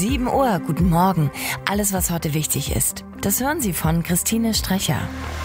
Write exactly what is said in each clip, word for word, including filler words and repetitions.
sieben Uhr, guten Morgen. Alles, was heute wichtig ist, das hören Sie von Christine Strecher.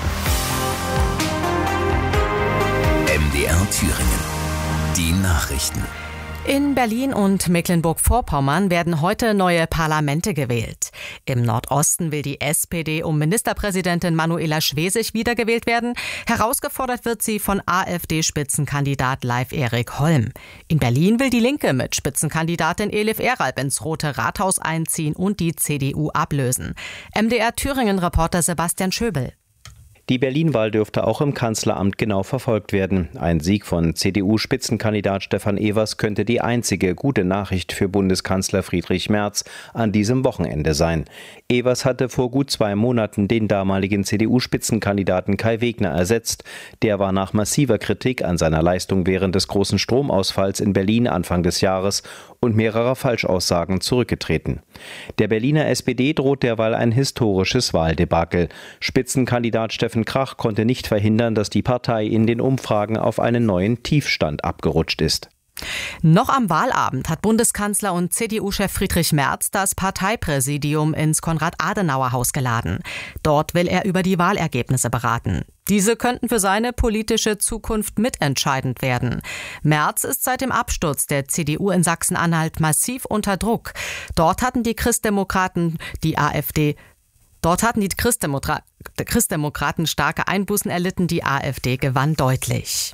M D R Thüringen. Die Nachrichten. In Berlin und Mecklenburg-Vorpommern werden heute neue Parlamente gewählt. Im Nordosten will die S P D um Ministerpräsidentin Manuela Schwesig wiedergewählt werden. Herausgefordert wird sie von AfD-Spitzenkandidat Leif Erik Holm. In Berlin will die Linke mit Spitzenkandidatin Elif Eralp ins Rote Rathaus einziehen und die C D U ablösen. M D R Thüringen-Reporter Sebastian Schöbel. Die Berlin-Wahl dürfte auch im Kanzleramt genau verfolgt werden. Ein Sieg von C D U-Spitzenkandidat Stefan Evers könnte die einzige gute Nachricht für Bundeskanzler Friedrich Merz an diesem Wochenende sein. Evers hatte vor gut zwei Monaten den damaligen C D U-Spitzenkandidaten Kai Wegner ersetzt. Der war nach massiver Kritik an seiner Leistung während des großen Stromausfalls in Berlin Anfang des Jahres und mehrerer Falschaussagen zurückgetreten. Der Berliner S P D droht derweil ein historisches Wahldebakel. Spitzenkandidat Steffen Krach konnte nicht verhindern, dass die Partei in den Umfragen auf einen neuen Tiefstand abgerutscht ist. Noch am Wahlabend hat Bundeskanzler und C D U-Chef Friedrich Merz das Parteipräsidium ins Konrad-Adenauer-Haus geladen. Dort will er über die Wahlergebnisse beraten. Diese könnten für seine politische Zukunft mitentscheidend werden. Merz ist seit dem Absturz der C D U in Sachsen-Anhalt massiv unter Druck. Dort hatten die Christdemokraten die AfD Dort hatten die Christdemokra- Christdemokraten starke Einbußen erlitten, die AfD gewann deutlich.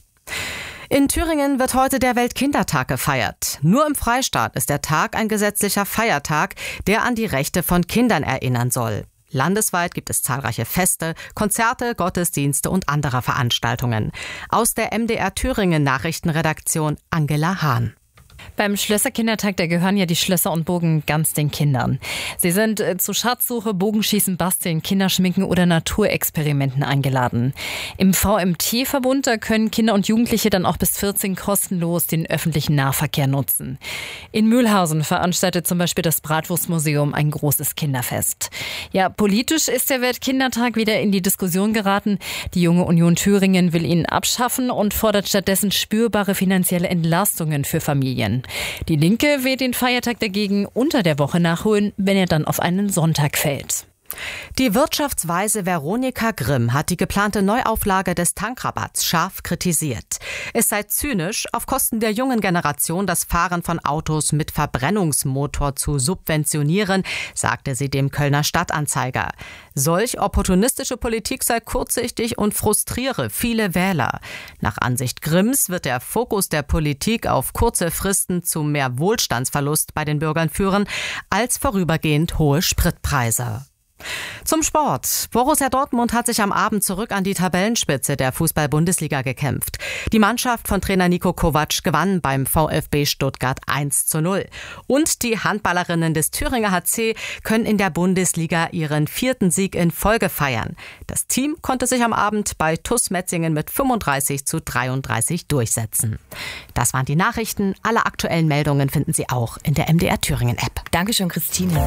In Thüringen wird heute der Weltkindertag gefeiert. Nur im Freistaat ist der Tag ein gesetzlicher Feiertag, der an die Rechte von Kindern erinnern soll. Landesweit gibt es zahlreiche Feste, Konzerte, Gottesdienste und andere Veranstaltungen. Aus der M D R Thüringen Nachrichtenredaktion Angela Hahn. Beim Schlösserkindertag, da gehören ja die Schlösser und Burgen ganz den Kindern. Sie sind äh, zu Schatzsuche, Bogenschießen, Basteln, Kinderschminken oder Naturexperimenten eingeladen. Im V M T-Verbund, da können Kinder und Jugendliche dann auch bis vierzehn kostenlos den öffentlichen Nahverkehr nutzen. In Mühlhausen veranstaltet zum Beispiel das Bratwurstmuseum ein großes Kinderfest. Ja, politisch ist der Weltkindertag wieder in die Diskussion geraten. Die Junge Union Thüringen will ihn abschaffen und fordert stattdessen spürbare finanzielle Entlastungen für Familien. Die Linke will den Feiertag dagegen unter der Woche nachholen, wenn er dann auf einen Sonntag fällt. Die Wirtschaftsweise Veronika Grimm hat die geplante Neuauflage des Tankrabatts scharf kritisiert. Es sei zynisch, auf Kosten der jungen Generation das Fahren von Autos mit Verbrennungsmotor zu subventionieren, sagte sie dem Kölner Stadtanzeiger. Solch opportunistische Politik sei kurzsichtig und frustriere viele Wähler. Nach Ansicht Grimms wird der Fokus der Politik auf kurze Fristen zu mehr Wohlstandsverlust bei den Bürgern führen, als vorübergehend hohe Spritpreise. Zum Sport. Borussia Dortmund hat sich am Abend zurück an die Tabellenspitze der Fußball-Bundesliga gekämpft. Die Mannschaft von Trainer Niko Kovac gewann beim VfB Stuttgart eins zu null. Und die Handballerinnen des Thüringer H C können in der Bundesliga ihren vierten Sieg in Folge feiern. Das Team konnte sich am Abend bei T U S Metzingen mit fünfunddreißig zu dreiunddreißig durchsetzen. Das waren die Nachrichten. Alle aktuellen Meldungen finden Sie auch in der M D R Thüringen App. Dankeschön, Christine.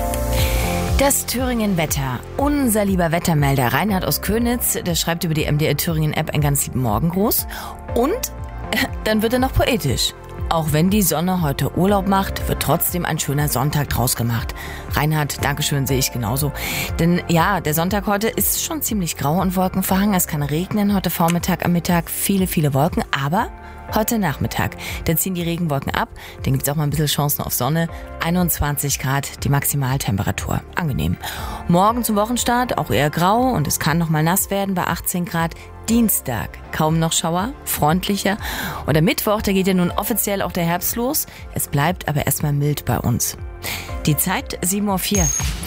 Das Thüringen-Wetter. Unser lieber Wettermelder Reinhard aus Köniz, der schreibt über die M D R Thüringen-App einen ganz lieben Morgengruß. Und äh, dann wird er noch poetisch. Auch wenn die Sonne heute Urlaub macht, wird trotzdem ein schöner Sonntag draus gemacht. Reinhard, Dankeschön, sehe ich genauso. Denn ja, der Sonntag heute ist schon ziemlich grau und wolkenverhangen. Es kann regnen heute Vormittag, am Mittag viele, viele Wolken. Aber heute Nachmittag, dann ziehen die Regenwolken ab. Dann gibt es auch mal ein bisschen Chancen auf Sonne. einundzwanzig Grad die Maximaltemperatur. Angenehm. Morgen zum Wochenstart auch eher grau und es kann noch mal nass werden bei achtzehn Grad. Dienstag kaum noch Schauer, freundlicher. Und am Mittwoch, da geht ja nun offiziell auch der Herbst los. Es bleibt aber erstmal mild bei uns. Die Zeit sieben Uhr vier.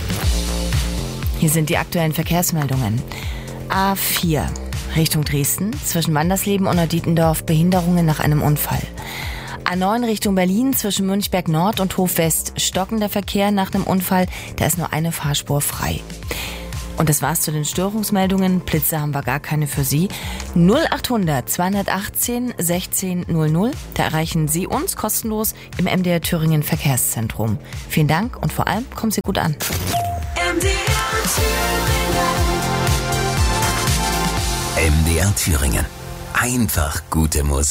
Hier sind die aktuellen Verkehrsmeldungen. A vier. Richtung Dresden, zwischen Wandersleben und Neudietendorf Behinderungen nach einem Unfall. A neun Richtung Berlin, zwischen Münchberg Nord und Hof West stockender Verkehr nach einem Unfall, da ist nur eine Fahrspur frei. Und das war's zu den Störungsmeldungen. Blitze haben wir gar keine für Sie. null achthundert zweihundertachtzehn sechzehn null null, da erreichen Sie uns kostenlos im M D R Thüringen Verkehrszentrum. Vielen Dank und vor allem kommen Sie gut an. M D R Thüringen. M D R Thüringen. Einfach gute Musik.